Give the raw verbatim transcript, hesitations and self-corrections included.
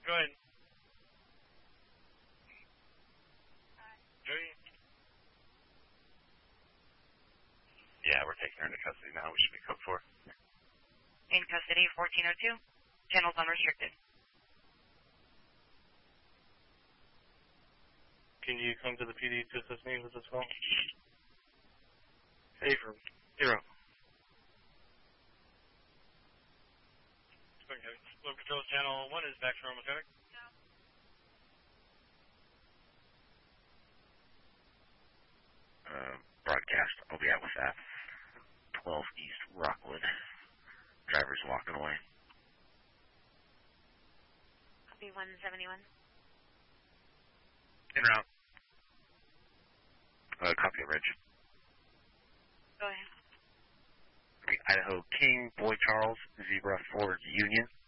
Go ahead. Joey? Yeah, we're taking her into custody now. We should be code four. In custody, fourteen oh two. Channels unrestricted. Can you come to the P D to assist me with this call? Zero. Zero. Okay. Local control channel one is back to normal traffic. Uh, broadcast. I'll be out with that. twelve East Rockwood. Driver's walking away. Copy one seventy-one. In route. Uh, copy it, Rich. Go ahead. Idaho King, Boy Charles, Zebra Ford Union.